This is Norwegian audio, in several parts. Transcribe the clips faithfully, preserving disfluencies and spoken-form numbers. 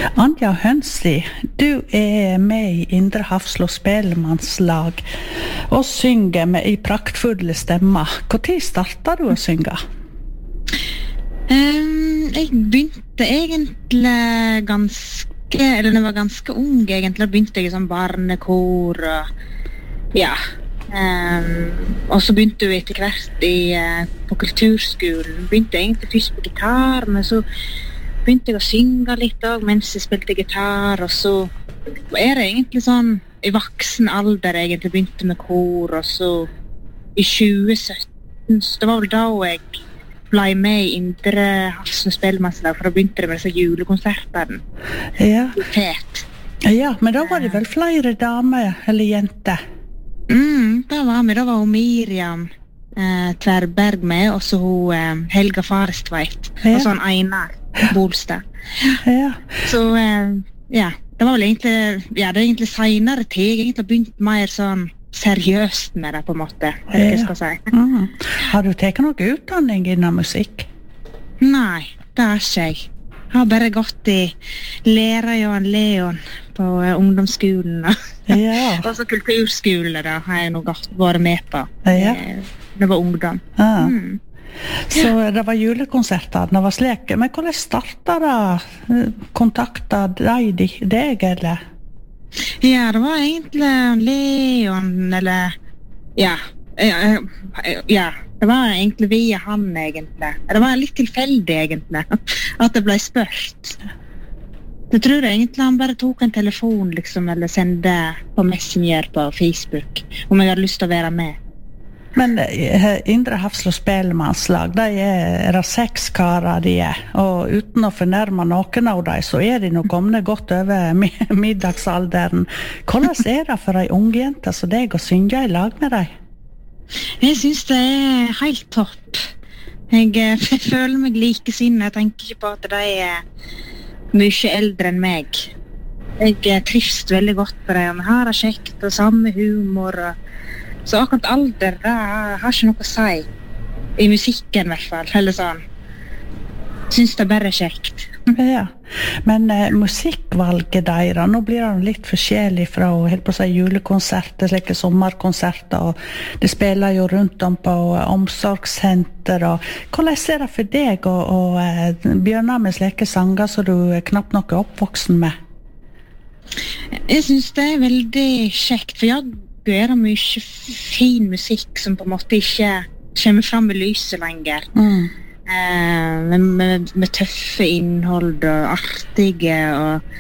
Anja Hønsli, du er med i Indre Hafslo Spellemannslag og synger med i praktfulle stemmer. Hvor tid startet du å synge? Um, jeg begynte egentlig ganske, eller når jeg var ganske ung egentlig, begynte jeg i sånn barnekor og ja. Um, og så begynte jeg etter hvert i, uh, på kulturskolen. Begynte jeg egentlig først på gitar, men så begynte jeg å synge litt også, mens jeg spilte gitar, og så er det egentlig sånn i voksen alder egentlig begynte med kor, og så i tjue sytten, så det var vel da jeg ble med i Indre Hafslo Spellemannslag, for da begynte det med disse julekonsertene. Ja. Fet. Ja, men da var det vel flere damer eller jenter? Mm, da var vi, da var hun Miriam eh, Tverberg med, og så hun eh, Helga Farestveit, ja. Og sånn Einar Bolstad. Ja. Så eh, ja, det var vel egentlig, ja, det er egentlig senere tid, jeg egentlig har begynt mer sånn seriøst med det på en måte, eller hva jeg skal si. Mm. Har du tatt noe utdanning innen musikk? Nei, det har ikke jeg. Jeg har bare gått i lærer Johan Leon på uh, ungdomsskolen og, ja. og så kulturskole da, har jeg nå gått, vært med på. Ja. Det var ungdom. Ja. Mm. Så det var julekonserter, det var slik. Men hvordan startet det? Kontaktet de deg, eller? Ja, det var egentlig Leon, eller ja, ja, ja, det var egentlig via han egentlig. Det var litt tilfeldig egentlig, at det ble spørt. Jeg tror egentlig han bare tok en telefon liksom, eller sendte på Messenger på Facebook, om jeg hadde lyst til å være med. Men Indre Hafslo Spellemannslag, de er, er det seks karer de er, og uten å fornærme noen av dem, så er de nok kommet godt over middagsalderen. Hvordan er det for en ung jente som deg å synge i lag med dem? Jeg synes det er helt topp. Jeg, jeg føler meg likesinnet, jeg tenker ikke på at de er mye eldre enn meg. Jeg trives veldig godt på dem, vi har det kjekt og samme humor, og så akkurat alder, det har ikke noe å si. I musikken i hvert fall, eller sånn. Synes det er bare kjekt. Ja, men eh, musikkvalget deres, nå blir det litt forskjellig fra helt på å si julekonserter, slike sommerkonserter, og det spiller jo rundt om på omsorgssenter, og hvordan er det for deg å, å eh, begynne med slike sanger som du knapt nok er oppvoksen med? Jeg synes det er veldig kjekt, for jeg er det mye fin musikk som på en måte ikke kommer frem med lyset lenger. Mm. Eh, med, med, med tøffe innhold og artige og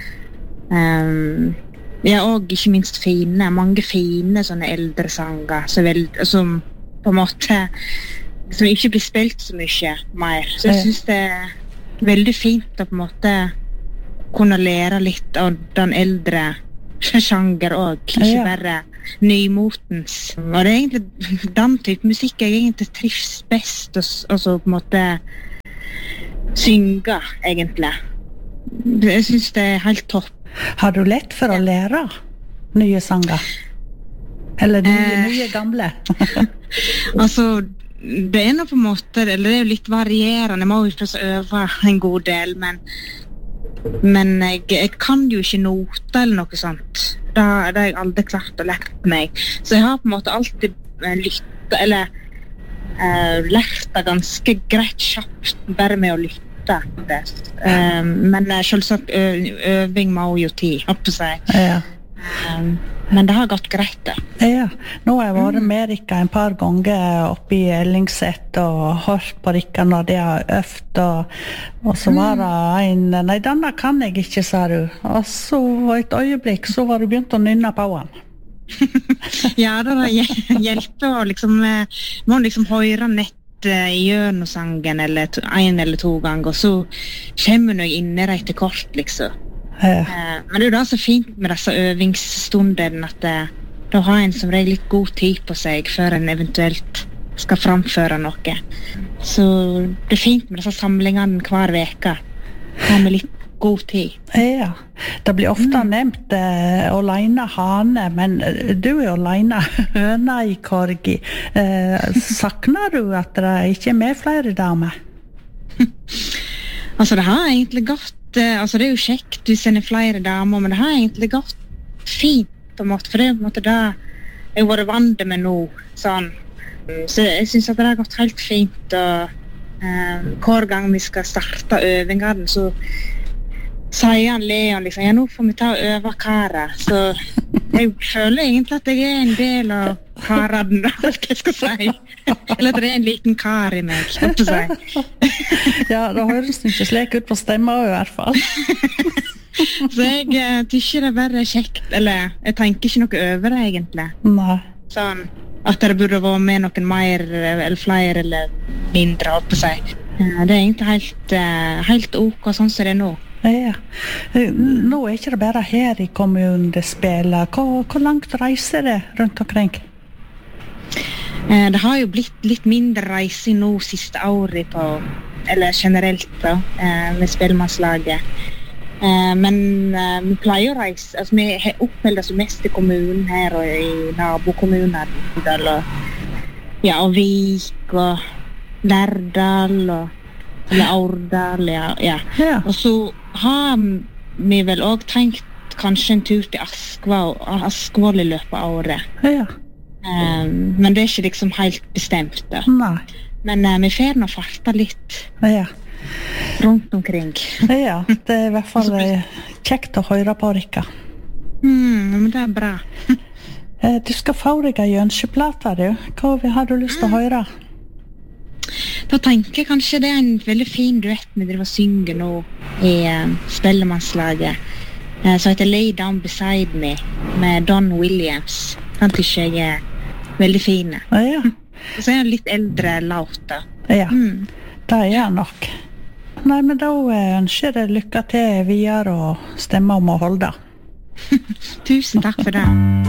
um, ja, og ikke minst fine, mange fine sånne eldre sanger som, vel, som på en måte som ikke blir spilt så mye mer. Så jeg synes det er veldig fint å på en måte kunne lære litt av den eldre sjanger og ikke ja. Bare nymotens. Og det er egentlig den type musikk jeg egentlig trives best og, og så på en måte synge egentlig. Jeg synes det er helt topp. Har du lett for å lære nye sanger? Eller nye, eh, nye gamle? Altså, det er noe på en måte, eller det er jo litt varierende, jeg må jo ikke øve en god del, men men jeg, jeg kan jo ikke noter eller noe sånt. Det, det har jeg aldri klart å lært meg. Så jeg har på en måte alltid lyttet, eller uh, lært det ganske greit kjapt, bare med å lytte. Uh, men selvsagt øving må jo tid, håper jeg. Ja. Um, men det har gått greit da. Ja, nå har jeg vært med Rikka en par ganger oppe i Ellingset og hørt på Rikka når de har øft, og, og så var det en, nei, denne kan jeg ikke, sa du. Og så et øyeblikk, så var du begynt å nynne på han. Ja, det var hjelpe å liksom, må liksom høre nett i hjørnesangen eller to, en eller to ganger, og så kommer jeg inn i det etter kort, liksom. Ja. Men det er jo da så fint med disse øvingsstundene at det, da har en som regel litt god tid på seg før en eventuelt skal framføre noe. Så det er fint med disse samlingene hver veka. Ha med litt god tid. Ja, det blir ofte mm. nevnt eh, Olaina Hane, men du er Olaina Høna i Korgi. Eh, sakner du at det ikke er med flere damer? Altså, det har egentlig gått, eh, altså det er jo kjekt hvis en er flere damer, men det har egentlig gått fint på en måte, for det er på en måte det jeg har vært vant med nå, sånn. Så jeg synes at det har gått helt fint, og eh, hver gang vi skal starte øvingene, så sier han Leon liksom, ja, nå får vi ta og øve karer, så jeg føler egentlig at jeg er en del av karaden, da, hva jeg skal si. Eller at det er en liten kar i meg, skal jeg si. Ja, da høres det ikke slik ut på stemmer i hvert fall. Så jeg uh, tykker det er bare kjekt, eller jeg tenker ikke noe over det egentlig. Nei. Sånn, at det burde være med noen mer, eller flere, eller mindre, holdt på å si. Uh, det er egentlig helt, uh, helt ok, sånn som det er nå. Ja. Nå er ikke det bare her i kommunen det spiller. Hvor, hvor langt reiser det rundt omkring? Uh, det har jo blitt litt mindre reising nå siste året på, eller generelt da, uh, med spillmannslaget. Uh, men uh, vi pleier å reise, altså vi oppholder oss mest i kommunen her og i nabokommuner, og, ja, og Vik og Lærdal og eller Aurdal, ja, ja. Ja. Og så har vi vel også tenkt kanskje en tur til Askvoll, Askvoll i løpet av året. Ja. Um, men det er ikke liksom helt bestemt da. Nei. Men uh, vi får nå farta litt Ja. rundt omkring. Ja, det er i hvert fall eh, kjekt å høre på Rikka. Mm, men det er bra. Eh, Du skal få deg en jønskeplate, du. Hva har du lyst til å høre? Da tenker jeg kanskje det er en veldig fin duett vi driver og synger nå i uh, Spellemannslaget, uh, som heter Lay Down Beside Me med Don Williams. Den tykker jeg er veldig fin. Ja. Og så er den litt eldre låt da. Ja, Mm. det er jeg nok. Nei, men da eh, ønsker jeg deg lykke til videre og stemme om å holde. Tusen takk for det.